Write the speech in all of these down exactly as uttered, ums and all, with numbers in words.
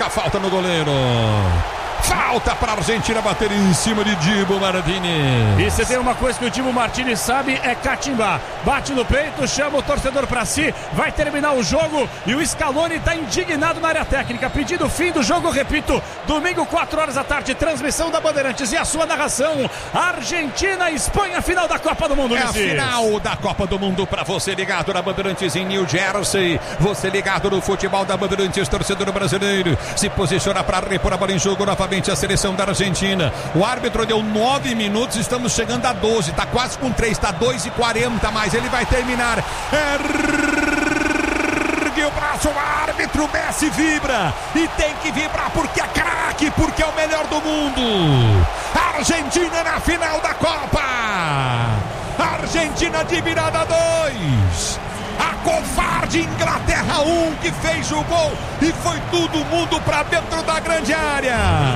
marca a falta no goleiro. Falta para a Argentina bater em cima de Dibu Martínez. E se tem uma coisa que o Dibu Martínez sabe é catimbar. Bate no peito, chama o torcedor para si, vai terminar o jogo e o Scaloni está indignado na área técnica, pedindo o fim do jogo, repito, domingo quatro horas da tarde, transmissão da Bandeirantes e a sua narração, Argentina e Espanha, final da Copa do Mundo. É a final da Copa do Mundo para você ligado na Bandeirantes em New Jersey, você ligado no futebol da Bandeirantes, torcedor brasileiro, se posiciona para repor a bola em jogo novamente. A seleção da Argentina. O árbitro deu nove minutos, estamos chegando a doze, está quase com três, está dois e quarenta mais, ele vai terminar. Ergue o braço, o árbitro, Messi vibra e tem que vibrar porque é craque, porque é o melhor do mundo. Argentina na final da Copa. Argentina de virada dois. A covarde Inglaterra um que fez o gol e foi todo mundo para dentro da grande área.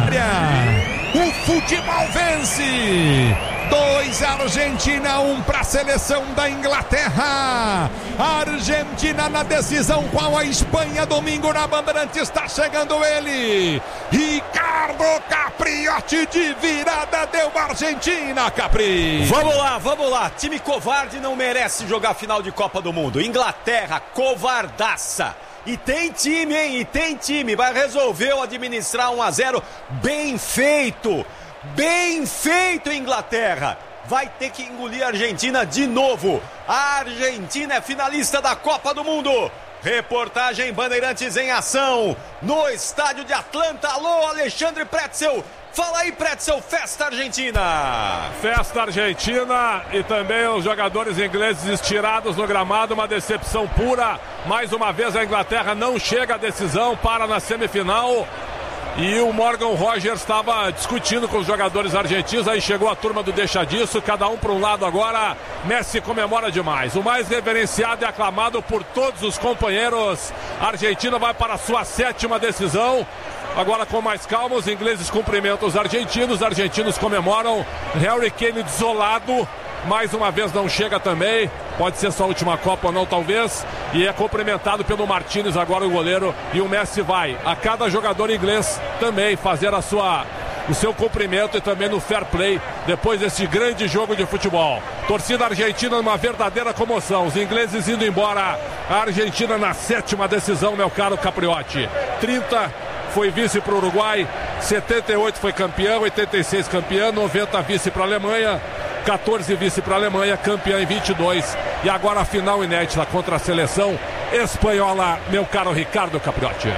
O futebol vence. dois Argentina, um para a seleção da Inglaterra. Argentina na decisão com a Espanha, domingo na Bandeirantes, está chegando ele. Ricardo Capriotti de virada deu a Argentina, Capri. Vamos lá, vamos lá. Time covarde não merece jogar final de Copa do Mundo. Inglaterra, covardaça. E tem time, hein? E tem time. Vai resolveu administrar um a zero. Bem feito. Bem feito, Inglaterra. Vai ter que engolir a Argentina de novo. A Argentina é finalista da Copa do Mundo. Reportagem Bandeirantes em ação no estádio de Atlanta. Alô, Alexandre Pretzel. Fala aí, Pretzel, festa argentina. Festa argentina e também os jogadores ingleses estirados no gramado, uma decepção pura. Mais uma vez a Inglaterra não chega à decisão, para na semifinal. E o Morgan Rogers estava discutindo com os jogadores argentinos, aí chegou a turma do deixa disso, cada um para um lado agora. Messi comemora demais, o mais reverenciado e aclamado por todos os companheiros. A Argentina vai para a sua sétima decisão. Agora com mais calma, os ingleses cumprimentam os argentinos, os argentinos comemoram. Harry Kane desolado, mais uma vez não chega também, pode ser sua última Copa ou não talvez, e é cumprimentado pelo Martínez agora o goleiro, e o Messi vai a cada jogador inglês também fazer a sua, o seu cumprimento e também no fair play, depois desse grande jogo de futebol. Torcida argentina numa verdadeira comoção, os ingleses indo embora, a Argentina na sétima decisão, meu caro Capriotti. trinta foi vice para o Uruguai, setenta e oito foi campeão, oitenta e seis campeão, noventa vice para a Alemanha, quatorze vice para a Alemanha, campeã em vinte e dois, e agora a final inédita contra a seleção espanhola, meu caro Ricardo Capriotti.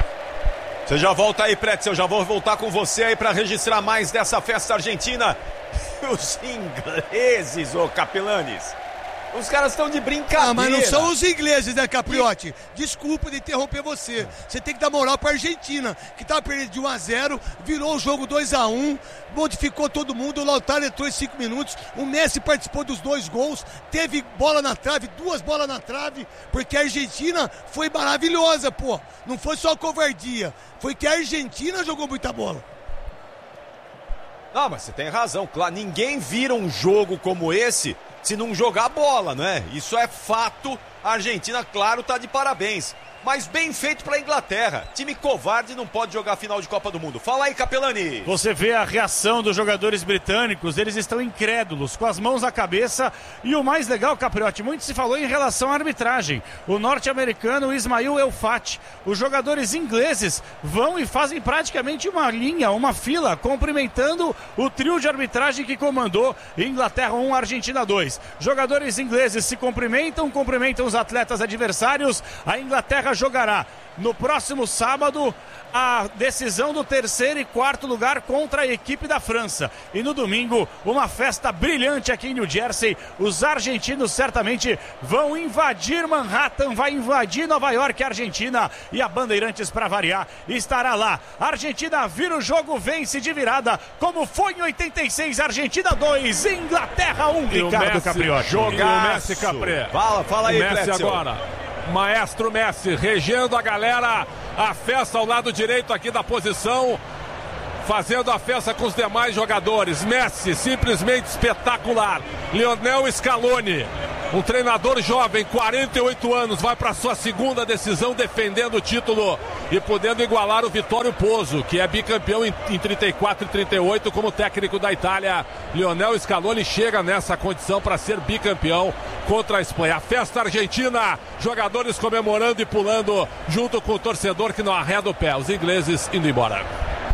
Você já volta aí, Pretzel, eu já vou voltar com você aí para registrar mais dessa festa argentina. Os ingleses, ô Capelanes, os caras estão de brincadeira. Ah, mas não são os ingleses, né, Capriotti? Desculpa de interromper você. Você tem que dar moral pra Argentina, que tava perdendo de um a zero, virou o jogo dois a um, modificou todo mundo, o Lautaro entrou em cinco minutos, o Messi participou dos dois gols, teve bola na trave, duas bolas na trave, porque a Argentina foi maravilhosa, pô. Não foi só covardia, foi que a Argentina jogou muita bola. Não, mas você tem razão, claro, ninguém vira um jogo como esse se não jogar bola, né? Isso é fato. A Argentina, claro, tá de parabéns. Mas bem feito pra Inglaterra. Time covarde não pode jogar final de Copa do Mundo. Fala aí, Capelani. Você vê a reação dos jogadores britânicos, eles estão incrédulos, com as mãos na cabeça. E o mais legal, Capriotti, muito se falou em relação à arbitragem. O norte-americano Ismail Elfati. Os jogadores ingleses vão e fazem praticamente uma linha, uma fila, cumprimentando o trio de arbitragem que comandou Inglaterra um, Argentina dois. Jogadores ingleses se cumprimentam, cumprimentam os atletas adversários. A Inglaterra jogará no próximo sábado a decisão do terceiro e quarto lugar contra a equipe da França. E no domingo, uma festa brilhante aqui em New Jersey. Os argentinos certamente vão invadir Manhattan, vai invadir Nova York, a Argentina, e a Bandeirantes, para variar, estará lá. A Argentina vira o jogo, vence de virada, como foi em oitenta e seis, Argentina dois, Inglaterra um, Ricardo Capriotti. Jogar o Messi, Capri. Fala, fala aí, o Messi Pretzel. agora. Maestro Messi, regendo a galera, a festa ao lado direito aqui da posição, fazendo a festa com os demais jogadores. Messi, simplesmente espetacular. Lionel Scaloni, Um treinador jovem, quarenta e oito anos, vai para sua segunda decisão defendendo o título e podendo igualar o Vittorio Pozzo, que é bicampeão em, em trinta e quatro e trinta e oito como técnico da Itália. Lionel Scaloni chega nessa condição para ser bicampeão contra a Espanha. A festa argentina, jogadores comemorando e pulando junto com o torcedor que não arreda o pé. Os ingleses indo embora.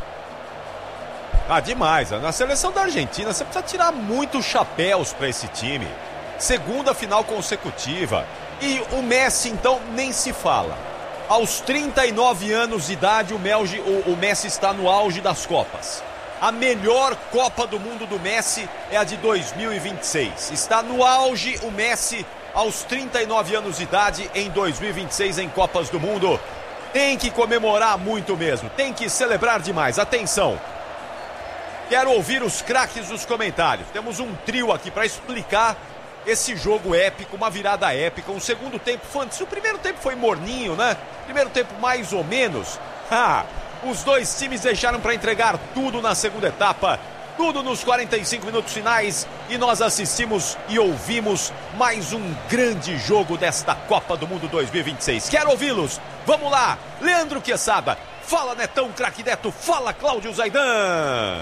Ah, demais. Na seleção da Argentina você precisa tirar muitos chapéus para esse time. Segunda final consecutiva. E o Messi, então, nem se fala. Aos trinta e nove anos de idade, o, Melgi, o, o Messi está no auge das Copas. A melhor Copa do Mundo do Messi é a de dois mil e vinte e seis. Está no auge o Messi aos trinta e nove anos de idade em dois mil e vinte e seis em Copas do Mundo. Tem que comemorar muito mesmo. Tem que celebrar demais. Atenção. Quero ouvir os craques dos comentários. Temos um trio aqui para explicar esse jogo épico, uma virada épica, um segundo tempo fantástico. O primeiro tempo foi morninho, né? Primeiro tempo mais ou menos. Ah, os dois times deixaram para entregar tudo na segunda etapa, tudo nos quarenta e cinco minutos finais, e nós assistimos e ouvimos mais um grande jogo desta Copa do Mundo dois mil e vinte e seis. Quero ouvi-los. Vamos lá, Leandro Quesada. Fala, Netão, craque Neto. Fala, Cláudio Zaidan.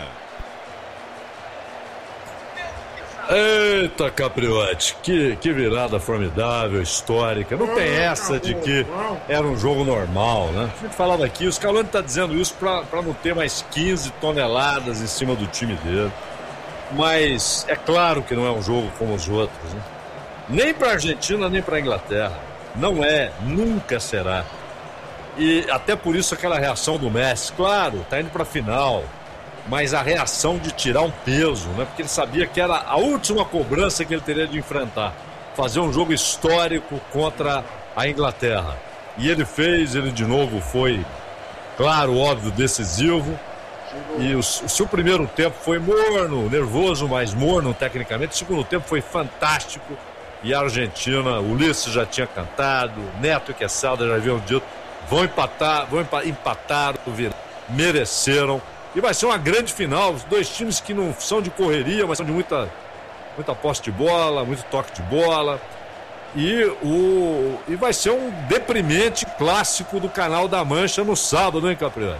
Eita, Capriotti, que, que virada formidável, histórica. Não tem essa de que era um jogo normal, né? A gente falava aqui, o Scaloni tá dizendo isso pra, pra não ter mais quinze toneladas em cima do time dele. Mas é claro que não é um jogo como os outros, né? Nem pra Argentina, nem pra Inglaterra. Não é, nunca será. E até por isso aquela reação do Messi, claro, tá indo pra final. Mas a reação de tirar um peso, né? Porque ele sabia que era a última cobrança que ele teria de enfrentar. Fazer um jogo histórico contra a Inglaterra. E ele fez, ele de novo foi, claro, óbvio, decisivo. E o, o seu primeiro tempo foi morno, nervoso, mas morno tecnicamente. O segundo tempo foi fantástico. E a Argentina, o Ulisses já tinha cantado, Neto e Quesada já haviam dito, vão empatar, vão empatar, mereceram. E vai ser uma grande final, os dois times que não são de correria, mas são de muita, muita posse de bola, muito toque de bola. E, o, e vai ser um deprimente clássico do Canal da Mancha no sábado, hein, Capriotti?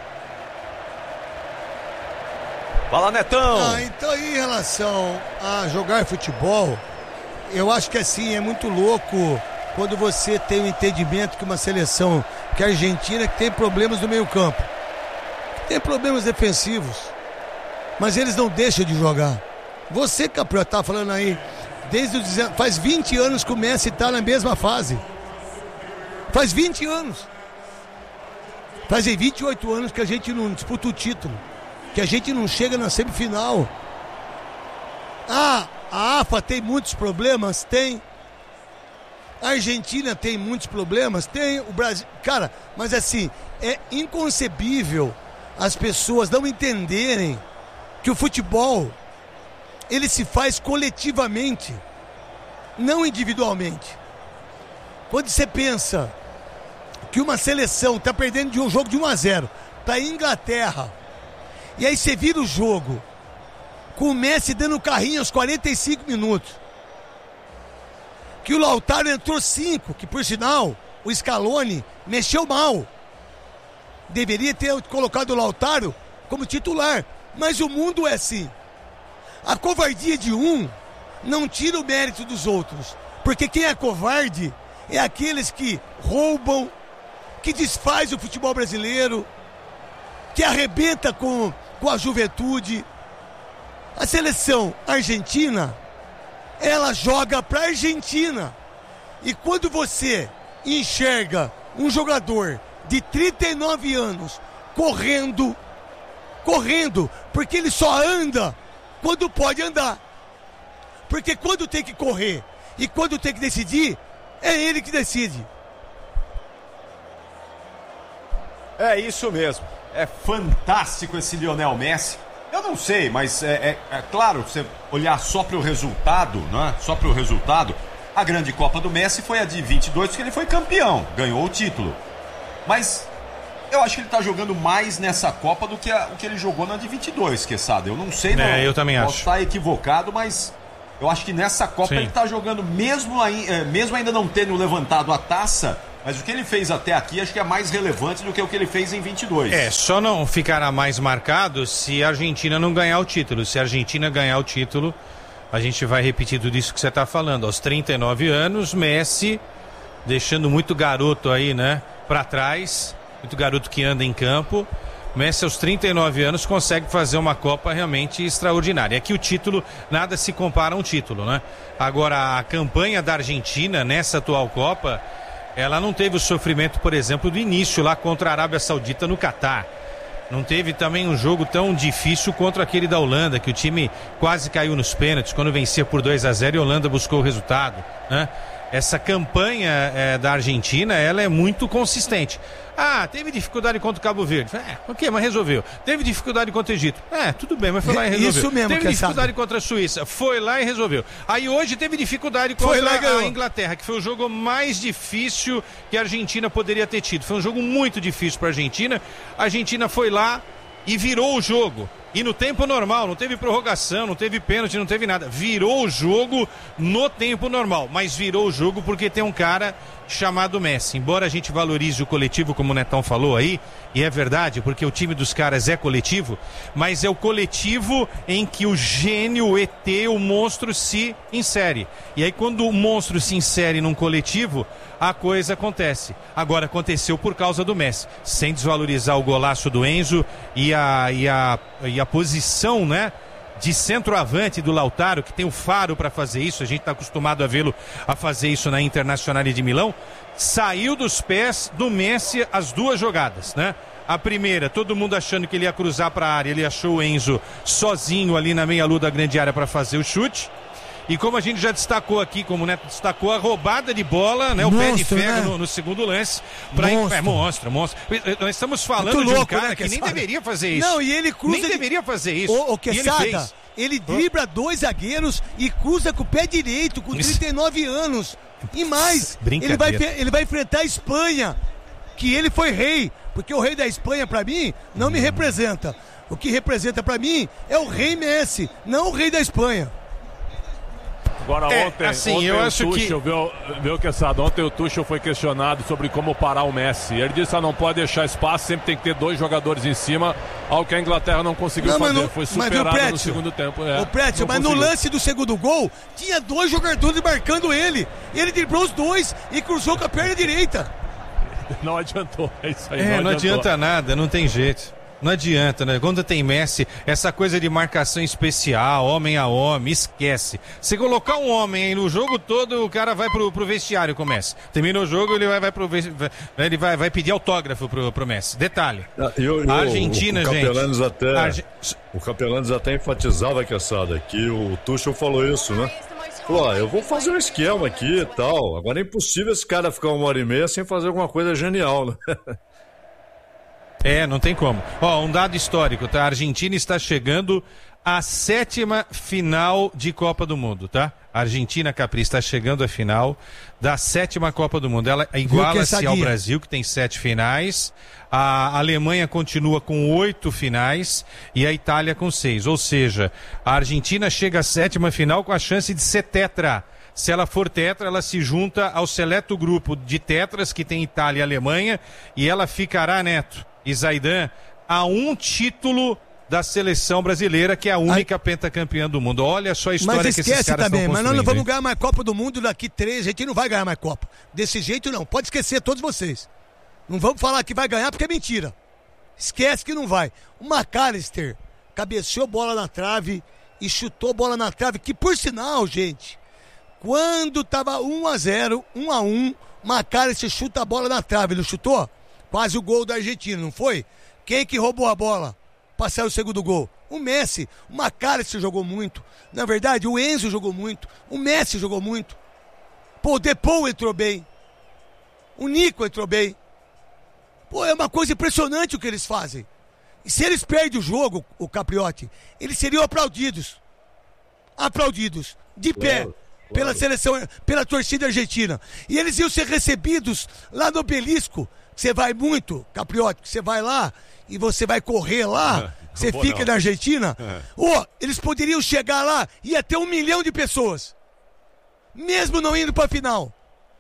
Fala, Netão! Ah, então, em relação a jogar futebol, eu acho que assim, é muito louco quando você tem um entendimento que uma seleção, que a Argentina, que tem problemas no meio campo. Tem problemas defensivos, mas eles não deixam de jogar. Você, Capriotti, tá falando aí, desde os, faz vinte anos que o Messi tá na mesma fase. Faz vinte anos. Fazem vinte e oito anos que a gente não disputa o título, que a gente não chega na semifinal. Ah, a AFA tem muitos problemas? Tem. A Argentina tem muitos problemas? Tem. O Brasil... Cara, mas assim, é inconcebível as pessoas não entenderem que o futebol, ele se faz coletivamente, não individualmente. Quando você pensa que uma seleção está perdendo de um jogo de um a zero para Inglaterra, e aí você vira o jogo com o Messi dando carrinho aos quarenta e cinco minutos, que o Lautaro entrou cinco, que por sinal o Scaloni mexeu mal. Deveria ter colocado o Lautaro como titular, mas o mundo é assim. A covardia de um não tira o mérito dos outros, porque quem é covarde é aqueles que roubam, que desfaz o futebol brasileiro, que arrebenta com, com a juventude. A seleção argentina, ela joga para a Argentina, e quando você enxerga um jogador de trinta e nove anos, correndo, correndo, porque ele só anda quando pode andar. Porque quando tem que correr e quando tem que decidir, é ele que decide. É isso mesmo, é fantástico esse Lionel Messi. Eu não sei, mas é, é, é claro, você olhar só para o resultado, né? Só para o resultado, a grande Copa do Messi foi a de vinte e dois, porque ele foi campeão, ganhou o título. Mas eu acho que ele tá jogando mais nessa Copa do que a, o que ele jogou na de vinte e dois, Quesada. Eu não sei, não. É, eu também posso acho. estar equivocado, mas Eu acho que nessa Copa Sim. ele está jogando, mesmo, aí, mesmo ainda não tendo levantado a taça, mas o que ele fez até aqui acho que é mais relevante do que o que ele fez em vinte e dois. É, só não ficará mais marcado se a Argentina não ganhar o título. Se a Argentina ganhar o título, a gente vai repetir tudo isso que você está falando. Aos trinta e nove anos, Messi deixando muito garoto aí, né, para trás, muito garoto que anda em campo. Messi aos trinta e nove anos consegue fazer uma Copa realmente extraordinária. Aqui o título, nada se compara a um título, né? Agora, a campanha da Argentina nessa atual Copa, ela não teve o sofrimento, por exemplo, do início lá contra a Arábia Saudita no Catar. Não teve também um jogo tão difícil contra aquele da Holanda, que o time quase caiu nos pênaltis, quando vencia por dois a zero e a Holanda buscou o resultado, né? Essa campanha é, da Argentina, ela é muito consistente. Ah, teve dificuldade contra o Cabo Verde. É, ok, mas resolveu. Teve dificuldade contra o Egito. É, tudo bem, mas foi lá e resolveu. Isso mesmo. Teve que dificuldade sabe. contra a Suíça. Foi lá e resolveu. Aí hoje teve dificuldade contra a Inglaterra, que foi o jogo mais difícil que a Argentina poderia ter tido. Foi um jogo muito difícil para a Argentina. A Argentina foi lá e virou o jogo. E no tempo normal, não teve prorrogação, não teve pênalti, não teve nada. Virou o jogo no tempo normal, mas virou o jogo porque tem um cara chamado Messi. Embora a gente valorize o coletivo, como o Netão falou aí, e é verdade, porque o time dos caras é coletivo, mas é o coletivo em que o gênio, o E T, o monstro se insere. E aí quando o monstro se insere num coletivo, a coisa acontece. Agora aconteceu por causa do Messi, sem desvalorizar o golaço do Enzo e a, e a, e a posição, né, de centroavante do Lautaro, que tem o faro para fazer isso. A gente está acostumado a vê-lo a fazer isso na Internacional de Milão. Saiu dos pés do Messi as duas jogadas, né? A primeira, todo mundo achando que ele ia cruzar para a área, ele achou o Enzo sozinho ali na meia-lua da grande área para fazer o chute. E como a gente já destacou aqui, como o Neto destacou, a roubada de bola, né? O monstro, pé de ferro, né? no, no segundo lance. Pra monstro. Ir... É monstro, monstro. Nós estamos falando Muito de um louco, cara né, que, que nem deveria fazer isso. Não, e ele cruza... Nem de... deveria fazer isso. O, o Quesada, ele, fez. ele dribla dois zagueiros e cruza com o pé direito, com trinta e nove anos. E mais, ele vai, ele vai enfrentar a Espanha, que ele foi rei. Porque o rei da Espanha, pra mim, não hum. me representa. O que representa pra mim é o rei Messi, não o rei da Espanha. Agora é, ontem, assim, ontem eu o acho Tuchel, que... viu, viu que essa, ontem o Tuchel foi questionado sobre como parar o Messi. Ele disse que ah, não pode deixar espaço, sempre tem que ter dois jogadores em cima, algo que a Inglaterra não conseguiu não, fazer. Não, foi superado Prétio, no segundo tempo. É, o Prétio, mas conseguiu. No lance do segundo gol, tinha dois jogadores marcando ele. Ele driblou os dois e cruzou com a perna direita. Não adiantou, é isso aí. É, não, não adiantou. adianta nada, não tem jeito. Não adianta, né? Quando tem Messi, essa coisa de marcação especial, homem a homem, esquece. Se colocar um homem aí no jogo todo, o cara vai pro, pro vestiário com o Messi. Termina o jogo, ele vai, vai, pro, ele vai, vai pedir autógrafo pro, pro Messi. Detalhe. Eu, eu, a Argentina, o, o gente... Até, Arge... O Capelanes até enfatizava que essa que o Tuchel falou isso, né? Falou, ó, eu vou fazer um esquema aqui e tal. Agora é impossível esse cara ficar uma hora e meia sem fazer alguma coisa genial, né? É, não tem como. Ó, um dado histórico, tá? A Argentina está chegando à sétima final de Copa do Mundo, tá? A Argentina, Capri, está chegando à final da sétima Copa do Mundo. Ela iguala-se ao Brasil, que tem sete finais. A Alemanha continua com oito finais e a Itália com seis. Ou seja, a Argentina chega à sétima final com a chance de ser tetra. Se ela for tetra, ela se junta ao seleto grupo de tetras que tem Itália e Alemanha e ela ficará, Neto e Zaidan, a um título da seleção brasileira, que é a única Ai. pentacampeã do mundo. Olha só a história que esses caras estão construindo. Mas esquece também, mas nós não vamos hein? ganhar mais Copa do Mundo daqui três, a gente não vai ganhar mais Copa. Desse jeito não, pode esquecer todos vocês. Não vamos falar que vai ganhar porque é mentira. Esquece que não vai. O McAllister cabeceou bola na trave e chutou bola na trave, que por sinal, gente, quando tava um a zero, um a um, McAllister chuta a bola na trave, ele chutou? Quase o gol da Argentina, não foi? Quem que roubou a bola para sair o segundo gol? O Messi. O McAllister jogou muito. Na verdade, o Enzo jogou muito. O Messi jogou muito. Pô, o Depou entrou bem. O Nico entrou bem. Pô, é uma coisa impressionante o que eles fazem. E se eles perdem o jogo, o Capriotti, eles seriam aplaudidos. Aplaudidos. De pé. Claro. Pela seleção, pela torcida argentina. E eles iam ser recebidos lá no Obelisco. Você vai muito, Capriotti, você vai lá e você vai correr lá, Você fica na Argentina? Ô, oh, eles poderiam chegar lá e ia ter um milhão de pessoas. Mesmo não indo pra final.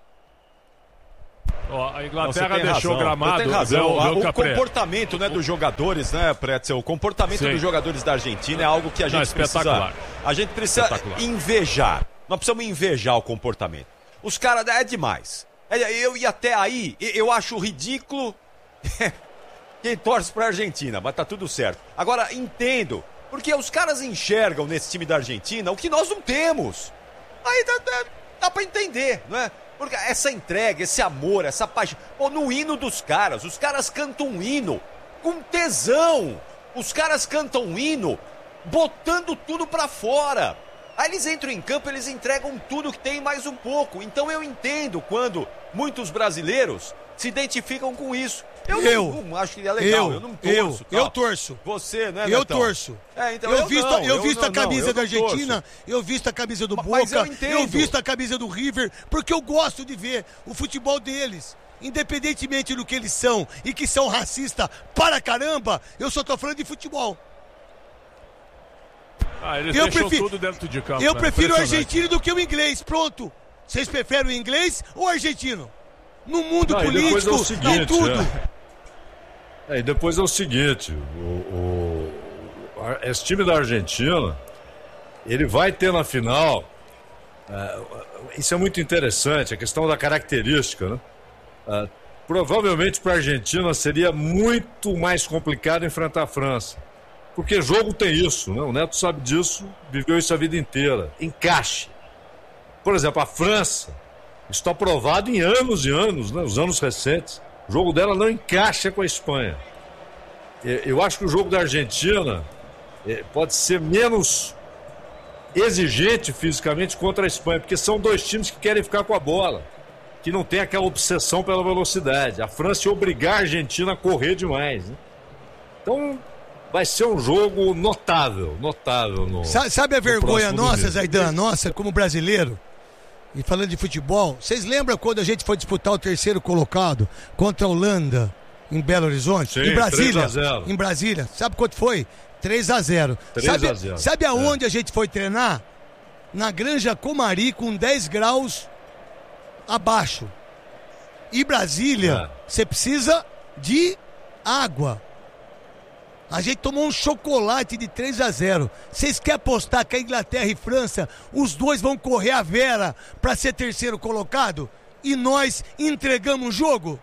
Ó, a Inglaterra deixou o gramado. Tem razão. Deu, deu o comportamento, né, dos jogadores, né, Pretzel? O comportamento Sim. dos jogadores da Argentina é algo que a gente não, precisa. A gente precisa invejar. Nós precisamos invejar o comportamento. Os caras é demais. Eu ia até aí, eu acho ridículo quem torce pra Argentina, mas tá tudo certo. Agora, entendo, porque os caras enxergam nesse time da Argentina o que nós não temos. Aí dá, dá, dá pra entender, não é? Porque essa entrega, esse amor, essa paixão. Pô, no hino dos caras, os caras cantam um hino com tesão. Os caras cantam um hino botando tudo pra fora. Aí eles entram em campo, eles entregam tudo que tem mais um pouco. Então eu entendo quando muitos brasileiros se identificam com isso. Eu, eu não, não acho que é legal, eu, eu não torço. Eu, eu torço. Você, né, Eu Netão? torço. É, então eu, eu visto, não, eu, eu visto não, a camisa não, da Argentina, eu visto a camisa do Boca, mas eu, eu visto a camisa do River, porque eu gosto de ver o futebol deles. Independentemente do que eles são e que são racistas para caramba, eu só tô falando de futebol. Ah, eles eu deixam prefiro, tudo dentro de campo. Eu né? prefiro o argentino do que o inglês, pronto. Vocês preferem o inglês ou o argentino? No mundo não, político, é o seguinte, em tudo. É. É, e depois é o seguinte, o, o, esse time da Argentina, ele vai ter na final, é, isso é muito interessante, a questão da característica, né? É, provavelmente para a Argentina seria muito mais complicado enfrentar a França. Porque jogo tem isso, né? O Neto sabe disso, viveu isso a vida inteira. Encaixe. Por exemplo, a França, está provado em anos e anos, né? Os anos recentes. O jogo dela não encaixa com a Espanha. Eu acho que o jogo da Argentina pode ser menos exigente fisicamente contra a Espanha, porque são dois times que querem ficar com a bola, que não tem aquela obsessão pela velocidade. A França ia obrigar a Argentina a correr demais, né? Então... vai ser um jogo notável, notável. No, sabe, sabe a vergonha nossa, Zaidan, nossa, como brasileiro? E falando de futebol, vocês lembram quando a gente foi disputar o terceiro colocado contra a Holanda em Belo Horizonte? Sim, em Brasília. três a zero. Em Brasília. Sabe quanto foi? três a zero. três sabe, a zero. Sabe aonde é. a gente foi treinar? Na Granja Comari, com dez graus abaixo. E Brasília, você é. precisa de água. A gente tomou um chocolate de três a zero. Vocês querem apostar que a Inglaterra e França, os dois vão correr a vera para ser terceiro colocado? E nós entregamos o jogo?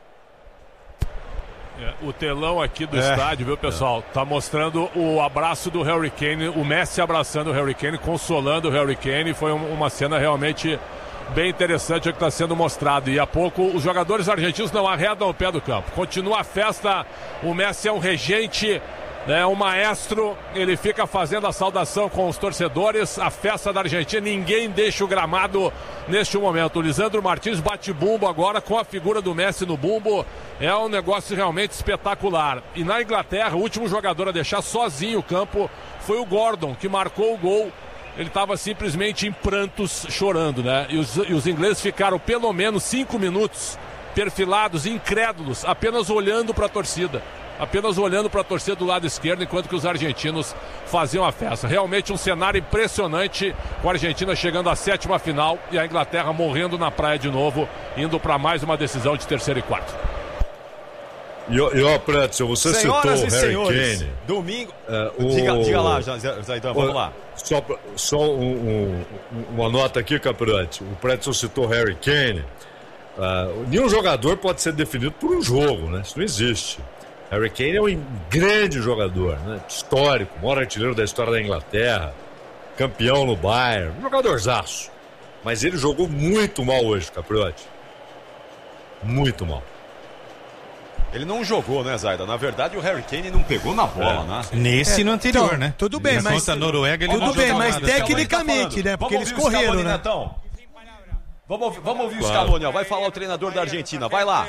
É, o telão aqui do é. estádio, viu, pessoal? Tá mostrando o abraço do Harry Kane, o Messi abraçando o Harry Kane, consolando o Harry Kane. Foi uma cena realmente bem interessante o que está sendo mostrado. E há pouco os jogadores argentinos não arredam o pé do campo. Continua a festa, o Messi é um regente, né, um maestro, ele fica fazendo a saudação com os torcedores. A festa da Argentina, ninguém deixa o gramado neste momento. O Lisandro Martins bate bumbo agora com a figura do Messi no bumbo. É um negócio realmente espetacular. E na Inglaterra, o último jogador a deixar sozinho o campo foi o Gordon, que marcou o gol. Ele estava simplesmente em prantos, chorando, né? E os, e os ingleses ficaram pelo menos cinco minutos perfilados, incrédulos, apenas olhando para a torcida. Apenas olhando para a torcida do lado esquerdo, enquanto que os argentinos faziam a festa. Realmente um cenário impressionante, com a Argentina chegando à sétima final e a Inglaterra morrendo na praia de novo, indo para mais uma decisão de terceiro e quarto. E ó, Pretzel, você Senhoras citou e o Harry senhores, Kane. Domingo. É, o... diga, diga lá, Zaidan, vamos lá. Só, só um, um, uma nota aqui, Capriotti. O Pretzel citou Harry Kane. Uh, nenhum jogador pode ser definido por um jogo, né? Isso não existe. Harry Kane é um grande jogador, né? Histórico, maior artilheiro da história da Inglaterra, campeão no Bayern, um jogadorzaço. Mas ele jogou muito mal hoje, Capriotti. Muito mal. Ele não jogou, né, Zaida? Na verdade, o Harry Kane não pegou na bola, é. né? Nesse e no anterior, então, né? Tudo bem, mas... Contra a Noruega, ele tudo não bem, mas nada. tecnicamente, né? Porque eles correram, né? Netão. Vamos ouvir, vamos ouvir claro. o Scaloni, ó. Vai falar o treinador da Argentina. Vai lá.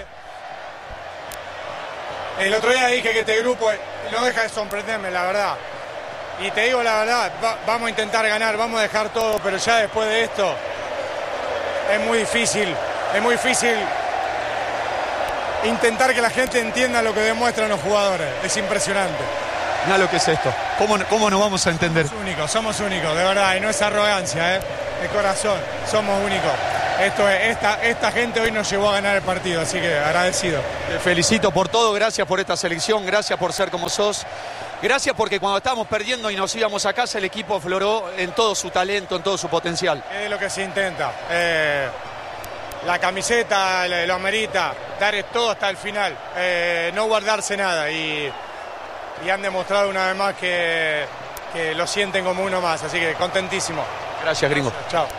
El otro día dije que este grupo no deja de sorprenderme, la verdad. Y te digo la verdad, va, vamos a intentar ganar, vamos a dejar todo, pero ya después de esto es muy difícil, es muy difícil intentar que la gente entienda lo que demuestran los jugadores. Es impresionante. Mirá lo que es esto. ¿Cómo, cómo nos vamos a entender? Somos únicos, somos únicos, de verdad, y no es arrogancia, ¿eh? De corazón, somos únicos. Esto es, esta, esta gente hoy nos llevó a ganar el partido, así que agradecido. Te felicito por todo, gracias por esta selección, gracias por ser como sos. Gracias porque cuando estábamos perdiendo y nos íbamos a casa, el equipo afloró en todo su talento, en todo su potencial. Es lo que se intenta. Eh, la camiseta lo amerita, dar todo hasta el final, eh, no guardarse nada. Y, y han demostrado una vez más que, que lo sienten como uno más, así que contentísimo. Gracias, gringo. Tchau.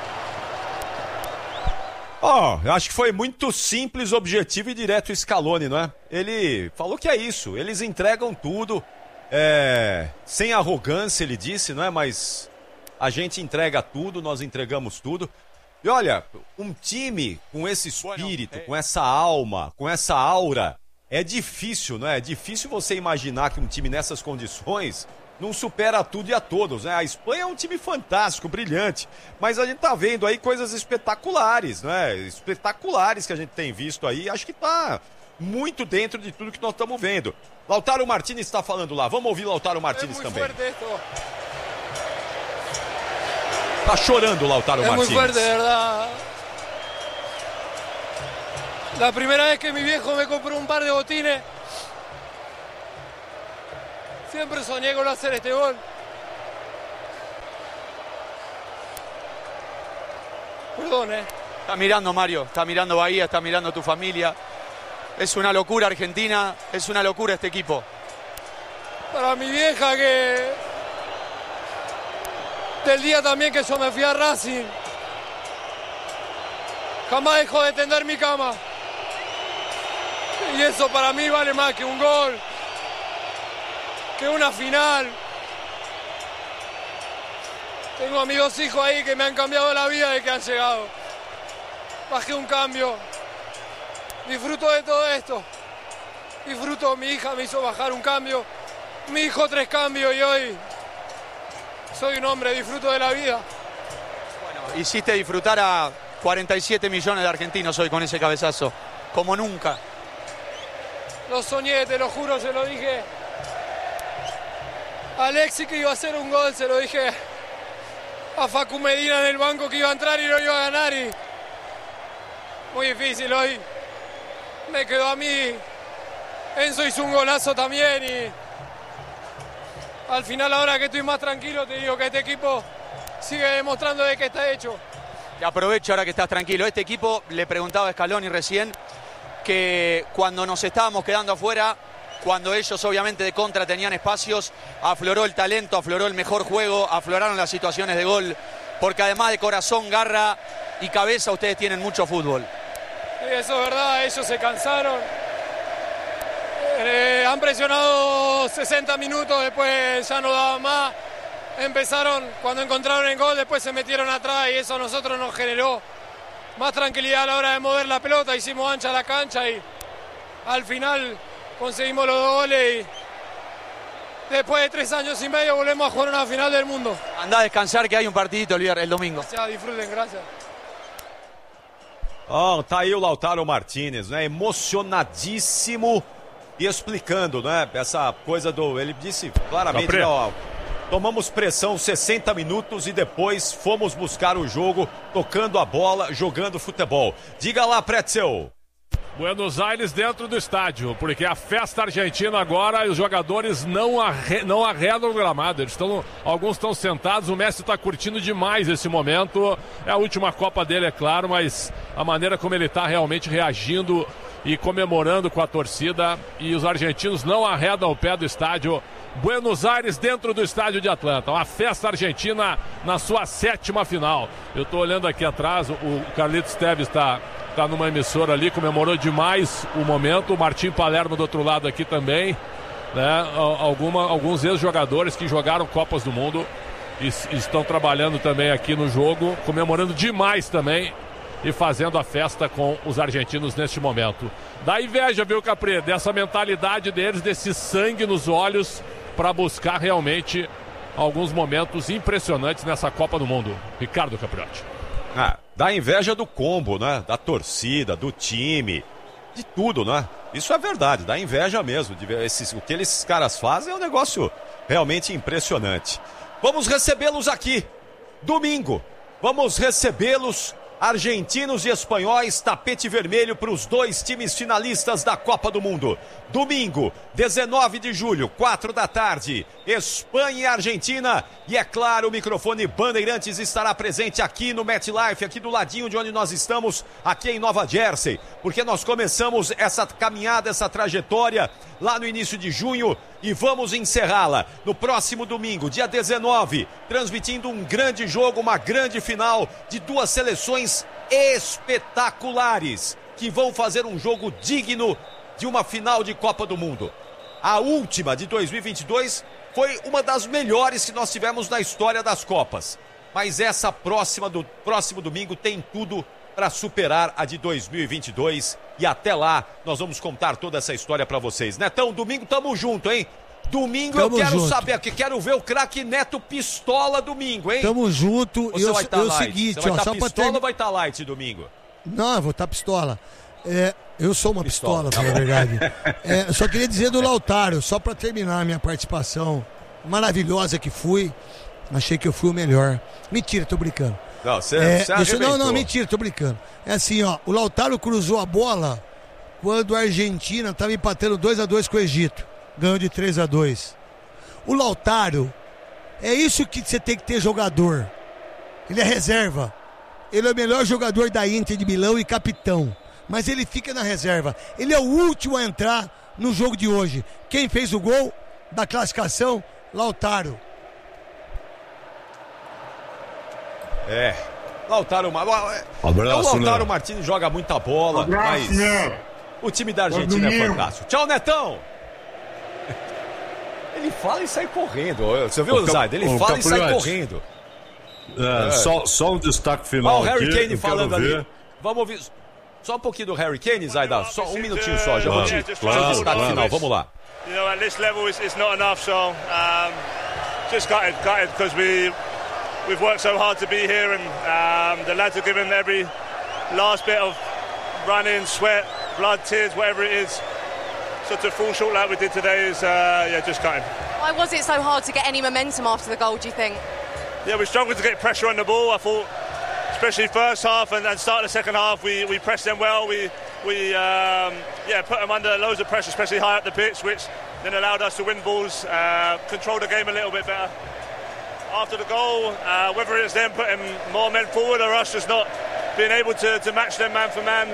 Ó, oh, acho que foi muito simples, objetivo e direto o Scaloni, não é? Ele falou que é isso, eles entregam tudo, é, sem arrogância, ele disse, não é? Mas a gente entrega tudo, nós entregamos tudo. E olha, um time com esse espírito, com essa alma, com essa aura, é difícil, não é? É difícil você imaginar que um time nessas condições não supera tudo e a todos, né? A Espanha é um time fantástico, brilhante, mas a gente tá vendo aí coisas espetaculares, né? Espetaculares que a gente tem visto aí, acho que tá muito dentro de tudo que nós estamos vendo. Lautaro Martínez está falando lá, vamos ouvir Lautaro Martínez também. Tá chorando o Lautaro es Martínez. Muy fuerte, de verdad. La primera vez que mi viejo me compró un par de botines, siempre soñé con hacer este gol. Perdón, eh. Está mirando Mario, está mirando Bahía, está mirando tu familia. Es una locura Argentina, es una locura este equipo. Para mi vieja que... Del día también que yo me fui a Racing, jamás dejó de tender mi cama. Y eso para mí vale más que un gol, que una final. Tengo a mis dos hijos ahí que me han cambiado la vida desde que han llegado. Bajé un cambio. Disfruto de todo esto. Disfruto, mi hija me hizo bajar un cambio. Mi hijo tres cambios y hoy soy un hombre, disfruto de la vida. Bueno, hiciste disfrutar a cuarenta y siete millones de argentinos hoy con ese cabezazo. Como nunca. Lo soñé, te lo juro, se lo dije a Alexis que iba a hacer un gol, se lo dije a Facu Medina en el banco que iba a entrar y lo iba a ganar. Y muy difícil hoy. Me quedó a mí. Enzo hizo un golazo también y al final, ahora que estoy más tranquilo, te digo que este equipo sigue demostrando de qué está hecho. Te aprovecho ahora que estás tranquilo. Este equipo, le preguntaba a Scaloni recién, que cuando nos estábamos quedando afuera, cuando ellos obviamente de contra tenían espacios, afloró el talento, afloró el mejor juego, afloraron las situaciones de gol, porque además de corazón, garra y cabeza, ustedes tienen mucho fútbol. Sí, eso es verdad, ellos se cansaron. Eh, han presionado sesenta minutos, después ya no daban más. Empezaron, cuando encontraron el gol, después se metieron atrás y eso a nosotros nos generó más tranquilidad a la hora de mover la pelota. Hicimos ancha la cancha y al final conseguimos los dos goles y después de tres años y medio volvemos a jugar una final del mundo. Andá a descansar que hay un partidito el, el domingo. Gracias, disfruten, gracias. Oh, tá aí o Lautaro Martínez, né? Emocionadíssimo e explicando, né? Essa coisa do... Ele disse claramente, né, ó, tomamos pressão sessenta minutos e depois fomos buscar o jogo, tocando a bola, jogando futebol. Diga lá, Pretzel. Buenos Aires dentro do estádio, porque a festa argentina agora e os jogadores não, arre, não arredam o gramado. Eles estão, alguns estão sentados, o Messi está curtindo demais esse momento. É a última Copa dele, é claro, mas a maneira como ele está realmente reagindo e comemorando com a torcida. E os argentinos não arredam o pé do estádio. Buenos Aires dentro do estádio de Atlanta. Uma festa argentina na sua sétima final. Eu estou olhando aqui atrás, o Carlitos Teves está... Está numa emissora ali, comemorou demais o momento. O Martim Palermo do outro lado aqui também, né? Alguma, alguns ex-jogadores que jogaram Copas do Mundo e, e estão trabalhando também aqui no jogo, comemorando demais também e fazendo a festa com os argentinos neste momento. Dá inveja, viu, Capri? Dessa mentalidade deles, desse sangue nos olhos para buscar realmente alguns momentos impressionantes nessa Copa do Mundo. Ricardo Capriotti. Ah, dá inveja do combo, né? Da torcida, do time, de tudo, né? Isso é verdade, dá inveja mesmo. De esses, o que esses caras fazem é um negócio Realmente impressionante. Vamos recebê-los aqui, domingo. Vamos recebê-los, argentinos e espanhóis, tapete vermelho para os dois times finalistas da Copa do Mundo. Domingo, dezenove de julho, quatro da tarde, Espanha e Argentina. E é claro, o microfone Bandeirantes estará presente aqui no MetLife, aqui do ladinho de onde nós estamos, aqui em Nova Jersey, porque nós começamos essa caminhada, essa trajetória lá no início de junho e vamos encerrá-la no próximo domingo, dia dezenove, transmitindo um grande jogo, uma grande final de duas seleções espetaculares que vão fazer um jogo digno de uma final de Copa do Mundo. A última de dois mil e vinte e dois foi uma das melhores que nós tivemos na história das Copas. Mas essa próxima do próximo domingo tem tudo para superar a de dois mil e vinte e dois. E até lá nós vamos contar toda essa história para vocês. Netão, domingo tamo junto, hein? Domingo tamo eu quero junto. saber, que quero ver o craque Neto pistola domingo, hein? Tamo junto. Você eu, vai estar eu light? seguinte, Você vai estar ó, pistola ter... ou vai estar light domingo? Não, eu vou estar pistola. É, eu sou uma pistola, pistola tá na verdade. É, eu só queria dizer do Lautaro, só para terminar a minha participação maravilhosa que fui. Achei que eu fui o melhor. Mentira, tô brincando. Não, você, é, você deixa, Não, não, mentira, tô brincando. É assim, ó, o Lautaro cruzou a bola quando a Argentina estava empatando dois a dois com o Egito. Ganhou de três a dois. O Lautaro, é isso que você tem que ter jogador. Ele é reserva. Ele é o melhor jogador da Inter de Milão e capitão. Mas ele fica na reserva. Ele é o último a entrar no jogo de hoje. Quem fez o gol da classificação? Lautaro. É. Lautaro, Abraço, o Lautaro né? Martins joga muita bola, Abraço, mas né? o time da Argentina é fantástico. Tchau, Netão! Ele fala e sai correndo. Você viu, Zaida? Ele o fala e sai Capriati. correndo. É, É. Só, só um destaque final. Olha o Harry aqui, Kane eu falando quero ali. ver. Vamos ouvir só um pouquinho do Harry Kane, Zaida. Só um minutinho só, já vou te Claro, fazer o claro, destaque claro. final. Vamos lá. You know, at this level, it's, it's not enough. So, um, just gutted, gutted because we we've worked so hard to be here, and um, the lads have given every last bit of running, sweat, blood, tears, whatever it is. So to fall short like we did today is, uh, yeah, just gutted. Why was it so hard to get any momentum after the goal, do you think? Yeah, we struggled to get pressure on the ball. I thought, especially first half and, and start the second half, we, we pressed them well. We we um, yeah put them under loads of pressure, especially high up the pitch, which then allowed us to win balls, uh, control the game a little bit better. After the goal, uh, whether it's them putting more men forward or us just not being able to, to match them man for man,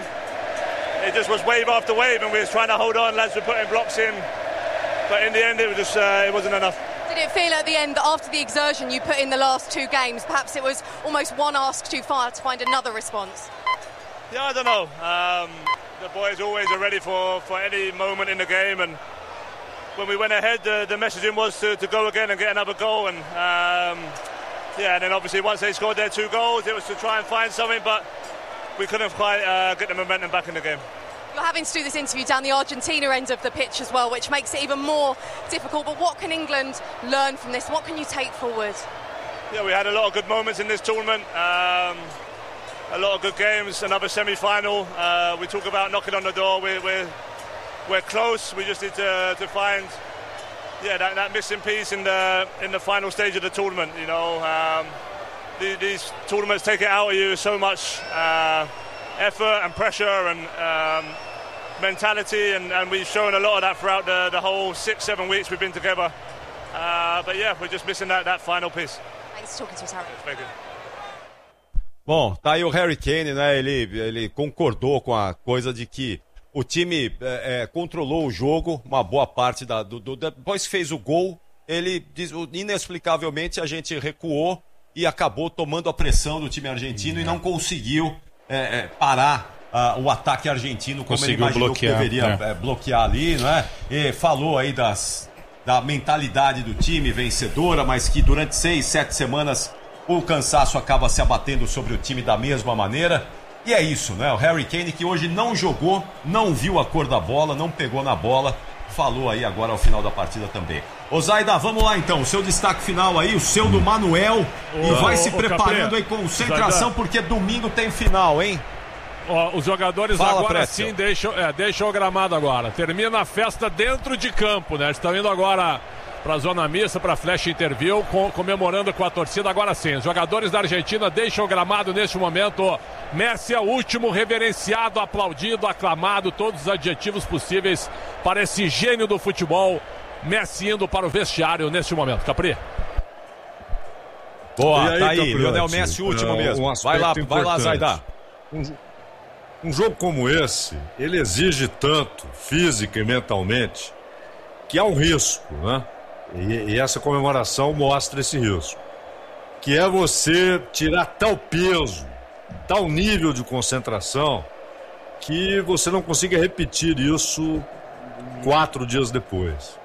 it just was wave after wave, and we was trying to hold on. Lads were putting blocks in, but in the end, it was just uh, it wasn't enough. Did it feel at the end that after the exertion you put in the last two games, perhaps it was almost one ask too far to find another response? Yeah, I don't know. Um, the boys always are ready for, for any moment in the game, and when we went ahead, the, the messaging was to, to go again and get another goal. And um, yeah, and then obviously once they scored their two goals, it was to try and find something, but we couldn't quite uh, get the momentum back in the game. You're having to do this interview down the Argentina end of the pitch as well, which makes it even more difficult. But what can England learn from this? What can you take forward? Yeah, we had a lot of good moments in this tournament. Um, a lot of good games. Another semi-final. Uh, we talk about knocking on the door. We're we're, we're close. We just need to to find yeah that, that missing piece in the in the final stage of the tournament. You know, um, the, these tournaments take it out of you so much. Uh, effort and pressure and um, mentality, and, and we've shown a lot of that throughout the, the whole six, seven weeks we've been together. Uh, but yeah, we're just missing that, that final piece. Thanks for talking to us, Harry. Thank you. Bom, tá aí o Harry Kane, né? Ele, ele concordou com a coisa de que o time é, é, controlou o jogo, uma boa parte da, do, do, depois que fez o gol, ele inexplicavelmente a gente recuou e acabou tomando a pressão do time argentino e não conseguiu É, é, parar uh, o ataque argentino como Conseguiu ele imaginou bloquear, que deveria é. É, bloquear ali, não é? E falou aí das, da mentalidade do time vencedora, mas que durante seis, sete semanas o cansaço acaba se abatendo sobre o time da mesma maneira. E é isso, né? O Harry Kane, que hoje não jogou, não viu a cor da bola, não pegou na bola, falou aí agora ao final da partida também. Ô Zaida, vamos lá então, o seu destaque final aí, o seu do Manuel, Ô, e vai ô, se ô, preparando Capri, aí, concentração, Zaida. Porque domingo tem final, hein? Ó, os jogadores Fala, agora Pretzel. sim deixam, é, deixam o gramado agora. Termina a festa dentro de campo, né? Estão indo agora para a zona mista, para a Flash Interview, com, comemorando com a torcida. Agora sim, os jogadores da Argentina deixam o gramado neste momento. Messi é o último reverenciado, aplaudido, aclamado, todos os adjetivos possíveis para esse gênio do futebol. Messi indo para o vestiário neste momento. Capri. Boa, aí, tá aí, Capriotti, Lionel Messi, último uh, mesmo. Um vai lá, vai lá, Zaida. Um, um jogo como esse, ele exige tanto, física e mentalmente, que há um risco, né? E, e essa comemoração mostra esse risco. Que é você tirar tal peso, tal nível de concentração, que você não consiga repetir isso quatro dias depois.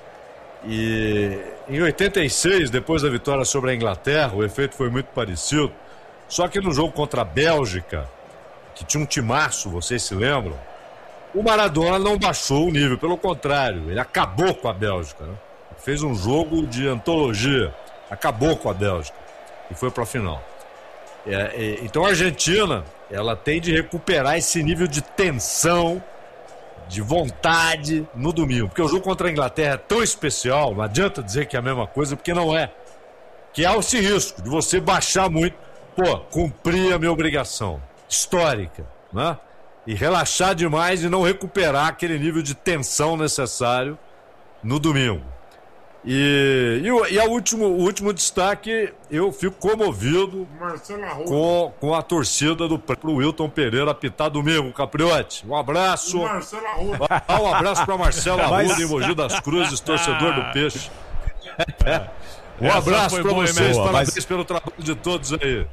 E em oitenta e seis, depois da vitória sobre a Inglaterra, o efeito foi muito parecido. Só que no jogo contra a Bélgica, que tinha um timaço, vocês se lembram? O Maradona não baixou o nível, pelo contrário, ele acabou com a Bélgica, né? Fez um jogo de antologia, acabou com a Bélgica e foi para a final. É, é, então a Argentina, ela tem de recuperar esse nível de tensão, de vontade no domingo, porque o jogo contra a Inglaterra é tão especial, não adianta dizer que é a mesma coisa, porque não é. Que há esse risco de você baixar muito, pô, cumprir a minha obrigação histórica, né? E relaxar demais e não recuperar aquele nível de tensão necessário no domingo. E, e, o, e a último, o último destaque, eu fico comovido com, com a torcida do pro Wilton Pereira apitar domingo, Capriotti. Um abraço. Ah, um abraço para Marcelo Arruda, em Mogi das Cruzes, torcedor do Peixe. É. Um abraço para vocês, boa, parabéns mas... pelo trabalho de todos aí.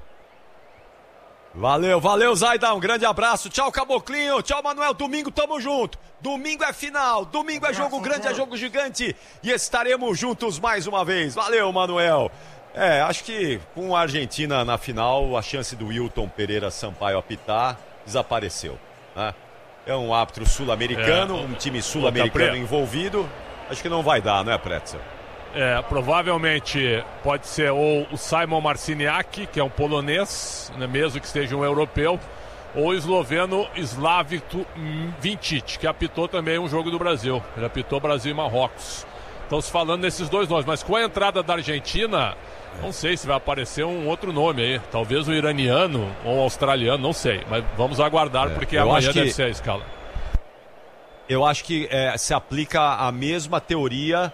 Valeu, valeu, Zaida, um grande abraço. Tchau, Caboclinho, tchau, Manuel. Domingo tamo junto. Domingo é final, domingo é jogo grande, é jogo gigante e estaremos juntos mais uma vez. Valeu, Manuel. É, acho que com a Argentina na final, a chance do Wilton Pereira Sampaio apitar desapareceu, né? É um árbitro sul-americano, é, um time sul-americano envolvido. Acho que não vai dar, não é, Pretzel? É, provavelmente pode ser ou o Simon Marciniak, que é um polonês, né, mesmo que esteja um europeu, ou o esloveno Slavito Vintic, que apitou também um jogo do Brasil. Ele apitou Brasil e Marrocos. Estão se falando nesses dois nomes, mas com a entrada da Argentina, não sei se vai aparecer um outro nome aí. Talvez o iraniano ou o australiano, não sei. Mas vamos aguardar, é, porque amanhã que... deve ser a escala. Eu acho que é, se aplica a mesma teoria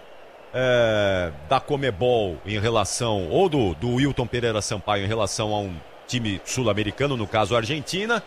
é, da Comebol em relação, ou do, do Wilton Pereira Sampaio em relação a um time sul-americano, no caso a Argentina,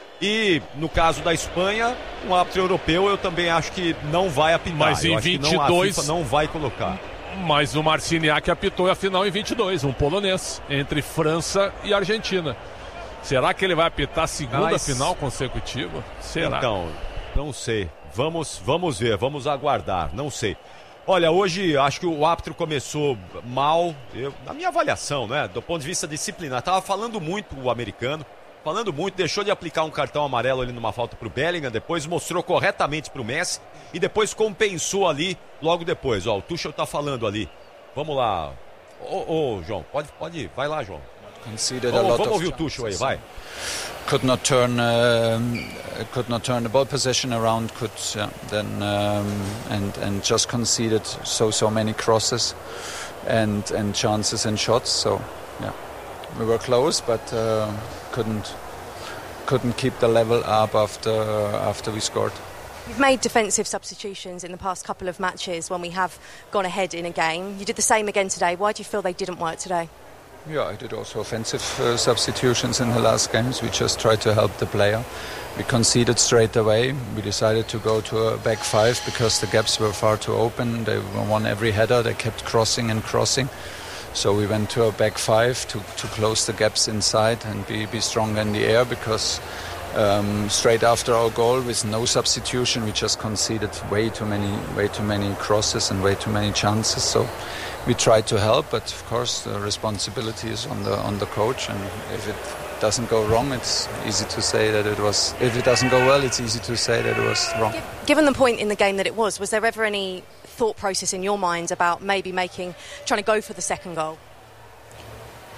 e no caso da Espanha, um árbitro europeu eu também acho que não vai apitar. Mas em vinte e dois não, a FIFA não vai colocar. Mas o Marciniak apitou a final em vinte e dois, um polonês, entre França e Argentina. Será que ele vai apitar a segunda Mas... final consecutiva? Será? Então, não sei. Vamos, vamos ver, vamos aguardar, não sei. Olha, hoje acho que o árbitro começou mal, eu, na minha avaliação, né? Do ponto de vista disciplinar. Tava falando muito o americano, falando muito, deixou de aplicar um cartão amarelo ali numa falta pro Bellingham, depois mostrou corretamente pro Messi e depois compensou ali logo depois. Ó, o Tuchel tá falando ali. Vamos lá. Ô, ô João, pode, pode ir, vai lá, João. Conceded oh, a lot vamos of ouvir o Tuchel aí, vai. Could not turn, um, could not turn the ball possession around. Could yeah, then um, and and just conceded so so many crosses, and and chances and shots. So yeah, we were close, but uh, couldn't couldn't keep the level up after after we scored. You've made defensive substitutions in the past couple of matches when we have gone ahead in a game. You did the same again today. Why do you feel they didn't work today? Yeah, I did also offensive uh, substitutions in the last games. We just tried to help the player. We conceded straight away. We decided to go to a back five because the gaps were far too open. They won every header. They kept crossing and crossing. So we went to a back five to, to close the gaps inside and be, be stronger in the air because um, straight after our goal with no substitution, we just conceded way too many, way too many crosses and way too many chances. So we tried to help, but of course the responsibility is on the on the coach. And if it doesn't go wrong, it's easy to say that it was. If it doesn't go well, it's easy to say that it was wrong. Given the point in the game that it was, was there ever any thought process in your mind about maybe making, trying to go for the second goal?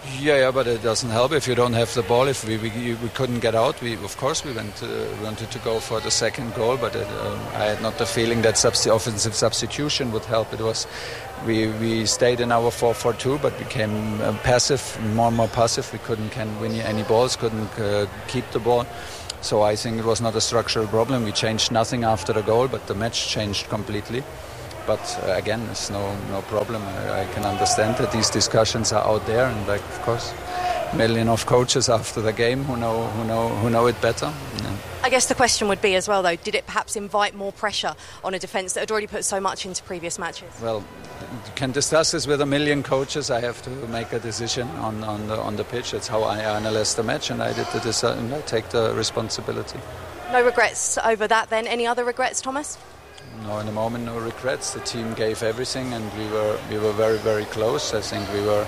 Yeah, yeah, but it doesn't help if you don't have the ball. If we we, we couldn't get out, we of course we went uh, wanted to go for the second goal, but it, uh, I had not the feeling that subst- offensive substitution would help. It was we we stayed in our four four two, but became uh, passive, more and more passive. We couldn't can win any balls, couldn't uh, keep the ball. So I think it was not a structural problem. We changed nothing after the goal, but the match changed completely. But uh, again, it's no no problem. I, I can understand that these discussions are out there, and like, of course, million of coaches after the game who know who know who know it better. Yeah. I guess the question would be as well, though, did it perhaps invite more pressure on a defence that had already put so much into previous matches? Well, you can discuss this with a million coaches. I have to make a decision on, on the on the pitch. It's how I analyze the match, and I did the decision. And I take the responsibility. No regrets over that, then? Any other regrets, Thomas? No, in the moment, no regrets. The team gave everything, and we were we were very very close. I think we were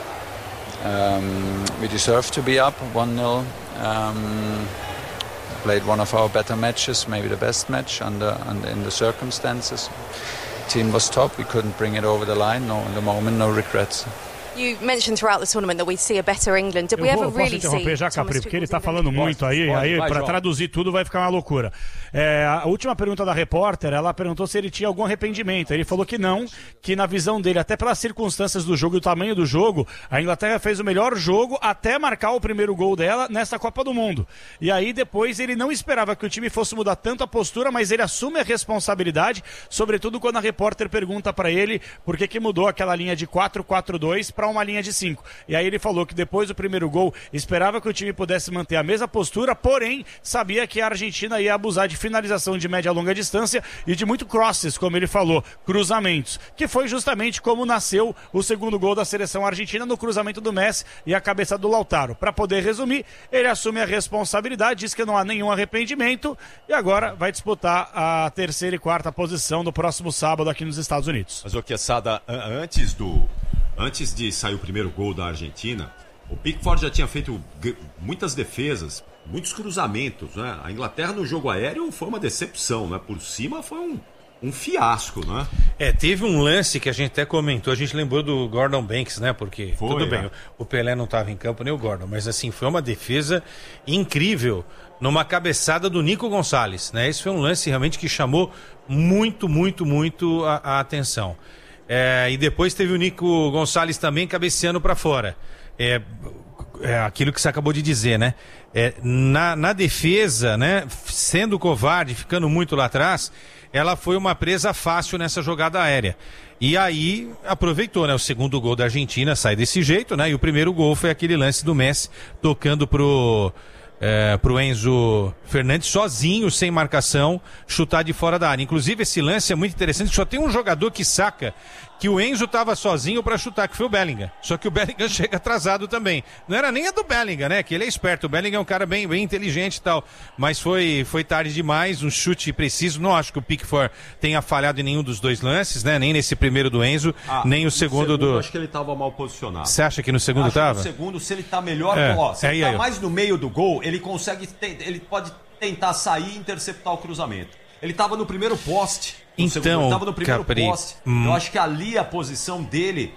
um, we deserved to be up one nil. Um, played one of our better matches, maybe the best match under, under in the circumstances. Team was top. We couldn't bring it over the line. No, in the moment, no regrets. You mentioned throughout the tournament that we'd see a better England. Did we ever really see? Posso interromper já, Capri, porque ele está falando muito aí, aí para traduzir tudo vai ficar uma loucura. É, a última pergunta da repórter, ela perguntou se ele tinha algum arrependimento. Ele falou que não, que na visão dele, até pelas circunstâncias do jogo e o tamanho do jogo, a Inglaterra fez o melhor jogo até marcar o primeiro gol dela nessa Copa do Mundo. E aí depois ele não esperava que o time fosse mudar tanto a postura, mas ele assume a responsabilidade, sobretudo quando a repórter pergunta para ele por que que mudou aquela linha de quatro quatro dois para uma linha de cinco. E aí ele falou que depois do primeiro gol esperava que o time pudesse manter a mesma postura, porém sabia que a Argentina ia abusar de finalização de média e longa distância e de muito crosses, como ele falou, cruzamentos, que foi justamente como nasceu o segundo gol da seleção argentina, no cruzamento do Messi e a cabeça do Lautaro. Para poder resumir, ele assume a responsabilidade, diz que não há nenhum arrependimento e agora vai disputar a terceira e quarta posição no próximo sábado aqui nos Estados Unidos. Mas o Quesada, antes do Antes de sair o primeiro gol da Argentina, o Pickford já tinha feito muitas defesas, muitos cruzamentos, né? A Inglaterra no jogo aéreo foi uma decepção, né? Por cima foi um, um fiasco, né? É, teve um lance que a gente até comentou, a gente lembrou do Gordon Banks, né? Porque, foi, tudo bem, é. o Pelé não estava em campo, nem o Gordon, mas assim, foi uma defesa incrível numa cabeçada do Nico Gonçalves, né? Esse foi um lance realmente que chamou muito, muito, muito a, a atenção. É, e depois teve o Nico Gonçalves também cabeceando para fora. É, é aquilo que você acabou de dizer, né? É, na, na defesa, né? Sendo covarde, ficando muito lá atrás, ela foi uma presa fácil nessa jogada aérea. E aí aproveitou, né? O segundo gol da Argentina sai desse jeito, né? E o primeiro gol foi aquele lance do Messi tocando pro... É, pro Enzo Fernandes sozinho, sem marcação, chutar de fora da área. Inclusive esse lance é muito interessante, só tem um jogador que saca que o Enzo estava sozinho para chutar, que foi o Bellingham. Só que o Bellingham chega atrasado também. Não era nem a do Bellingham, né? Que ele é esperto. O Bellingham é um cara bem, bem inteligente e tal. Mas foi, foi tarde demais, um chute preciso. Não acho que o Pickford tenha falhado em nenhum dos dois lances, né? Nem nesse primeiro do Enzo, ah, nem o segundo, segundo do... Eu acho que ele estava mal posicionado. Você acha que no segundo estava? No segundo, se ele tá melhor, é, ó, se é, ele tá aí, mais no meio do gol, ele consegue, te... ele pode tentar sair e interceptar o cruzamento. Ele estava no primeiro poste. No então, segundo, ele estava no primeiro Capri, poste. Hum. Eu acho que ali a posição dele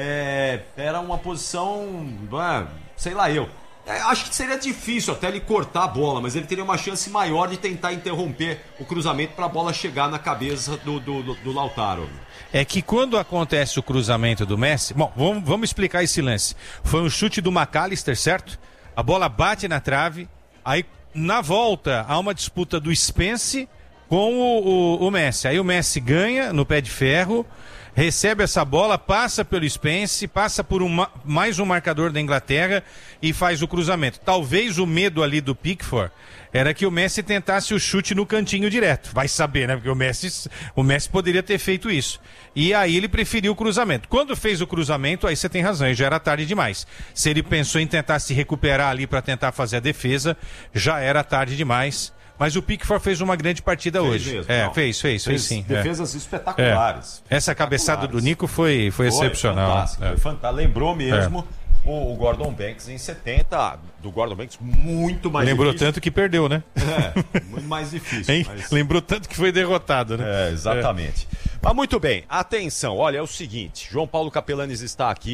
é, era uma posição, é, sei lá eu. É, acho que seria difícil até ele cortar a bola, mas ele teria uma chance maior de tentar interromper o cruzamento para a bola chegar na cabeça do, do, do, do Lautaro. É que quando acontece o cruzamento do Messi... Bom, vamos, vamos explicar esse lance. Foi um chute do McAllister, certo? A bola bate na trave, aí na volta há uma disputa do Spence com o, o, o Messi. Aí o Messi ganha no pé de ferro, recebe essa bola, passa pelo Spence, passa por um, mais um marcador da Inglaterra e faz o cruzamento. Talvez o medo ali do Pickford era que o Messi tentasse o chute no cantinho direto. Vai saber, né? Porque o Messi, o Messi poderia ter feito isso. E aí ele preferiu o cruzamento. Quando fez o cruzamento, aí você tem razão, já era tarde demais. Se ele pensou em tentar se recuperar ali para tentar fazer a defesa, já era tarde demais. Mas o Pickford fez uma grande partida fez hoje. Mesmo, é, não. fez, fez, fez, fez sim. Defesas é. espetaculares. É. Essa cabeçada do Nico foi, foi, foi excepcional. Fantástico, é. Foi fantástico. Lembrou mesmo é. o, o Gordon Banks em setenta, do Gordon Banks muito mais Lembrou difícil. tanto que perdeu, né? É, muito mais difícil. Mas... Lembrou tanto que foi derrotado, né? É, exatamente. É. Mas muito bem, atenção, olha, é o seguinte, João Paulo Capelanes está aqui,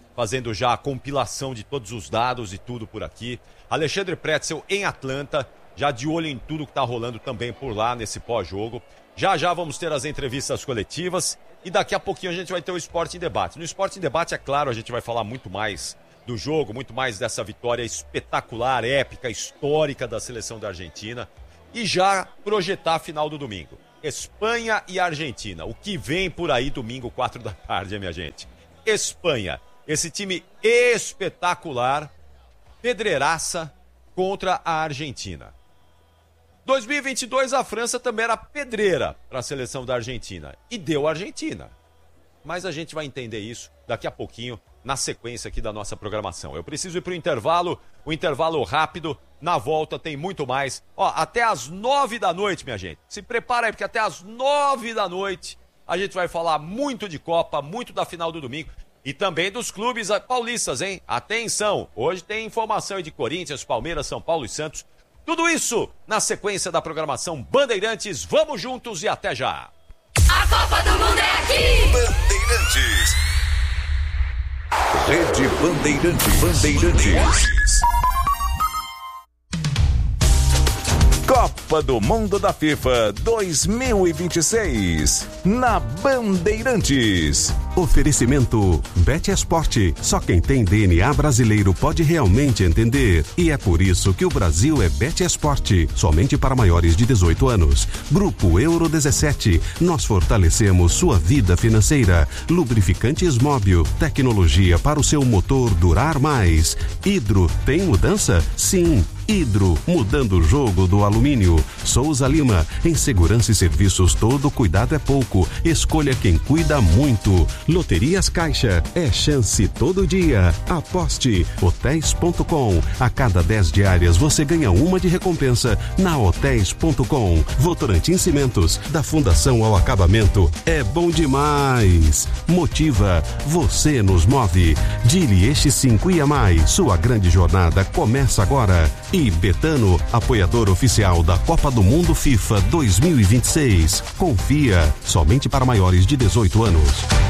fazendo já a compilação de todos os dados e tudo por aqui. Alexandre Pretzel em Atlanta, já de olho em tudo que está rolando também por lá nesse pós-jogo. Já já vamos ter as entrevistas coletivas e daqui a pouquinho a gente vai ter o Esporte em Debate. No Esporte em Debate, é claro, a gente vai falar muito mais do jogo, muito mais dessa vitória espetacular, épica, histórica da seleção da Argentina e já projetar a final do domingo. Espanha e Argentina. O que vem por aí domingo, quatro da tarde, minha gente? Espanha. Esse time espetacular, pedreiraça contra a Argentina. dois mil e vinte e dois, a França também era pedreira para a seleção da Argentina. E deu a Argentina. Mas a gente vai entender isso daqui a pouquinho, na sequência aqui da nossa programação. Eu preciso ir para o intervalo, o intervalo rápido. Na volta tem muito mais. Ó, até às nove da noite, minha gente. Se prepara aí, porque até às nove da noite a gente vai falar muito de Copa, muito da final do domingo. E também dos clubes paulistas, hein? Atenção, hoje tem informação aí de Corinthians, Palmeiras, São Paulo e Santos. Tudo isso na sequência da programação Bandeirantes. Vamos juntos e até já. A Copa do Mundo é aqui! Bandeirantes. Rede Bandeirantes. Bandeirantes. Copa do Mundo da FIFA dois mil e vinte e seis, na Bandeirantes. Oferecimento BetEsport. Só quem tem D N A brasileiro pode realmente entender. E é por isso que o Brasil é BetEsport. Somente para maiores de dezoito anos. Grupo Euro dezessete. Nós fortalecemos sua vida financeira. Lubrificantes Móbil. Tecnologia para o seu motor durar mais. Hidro, tem mudança? Sim. Hidro, mudando o jogo do alumínio. Souza Lima, em segurança e serviços todo cuidado é pouco. Escolha quem cuida muito. Loterias Caixa, é chance todo dia. Aposte. hotéis ponto com. A cada dez diárias você ganha uma de recompensa na hotéis ponto com. Votorantim Cimentos, da Fundação ao Acabamento. É bom demais. Motiva, você nos move. Dili Eixo cinco e a mais. Sua grande jornada começa agora. E Betano, apoiador oficial da Copa do Mundo FIFA dois mil e vinte e seis. Confia, somente para maiores de dezoito anos.